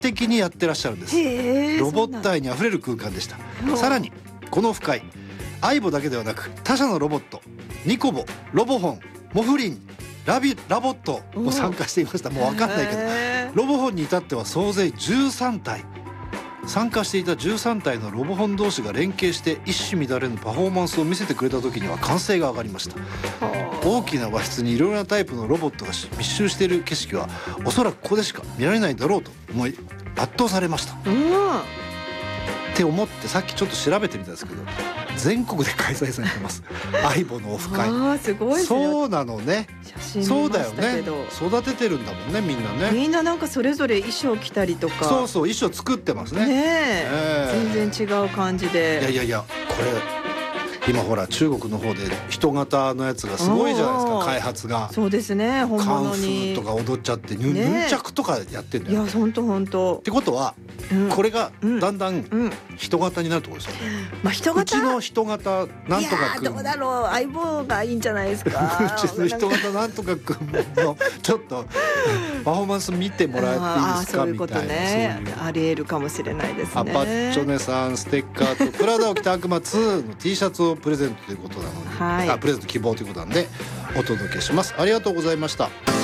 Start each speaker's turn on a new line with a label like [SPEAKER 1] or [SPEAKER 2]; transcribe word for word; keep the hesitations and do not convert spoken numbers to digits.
[SPEAKER 1] 的にやってらっしゃるんです。ロボット愛にあふれる空間でした。さらにこのオフ会、アイボだけではなく他社のロボット、ニコボ、ロボホン、モフリン、ラビラボットも参加していました。もう分かんないけど、ロボホンに至っては総勢じゅうさんたい、参加していたじゅうさんたいのロボホン同士が連携して一糸乱れぬパフォーマンスを見せてくれた時には歓声が上がりました。大きな和室にいろいろなタイプのロボットが密集している景色はおそらくここでしか見られないだろうと思い圧倒されました、うん、って思ってさっきちょっと調べてみたんですけど、全国で開催されてますアイボのオフ会。
[SPEAKER 2] あ、すごいですね。
[SPEAKER 1] そうなのね。
[SPEAKER 2] 写真見ましたけど、
[SPEAKER 1] そうだよね、育ててるんだもんね、みんなね。
[SPEAKER 2] みんななんかそれぞれ衣装着たりとか。
[SPEAKER 1] そうそう、衣装作ってますね。
[SPEAKER 2] ねえ、えー、全然違う感じで。
[SPEAKER 1] いやいやいや、これ今ほら中国の方で人型のやつがすごいじゃないですか、開発が。そうですね、本物にカンフーとか踊っちゃってヌン、ね、ヌンチャクとかやってんだよ。
[SPEAKER 2] いや本当本当。
[SPEAKER 1] ってことは、うん、これがだんだん人型になるところですよね、うん、まあ人型、うちの人型なんとかくん、いやどうだろう、相棒がいいんじゃないですかうちの人型なんとかくんのちょっとパフォーマンス見てもらっていいですかみたいな。そういうことね、ありえるかもしれないですね。アパッチョネさんステッカーとプラダを着た悪魔ツーの T シャツをプレゼントということなので、はい、あプレゼント希望ということなんでお届けします。ありがとうございました。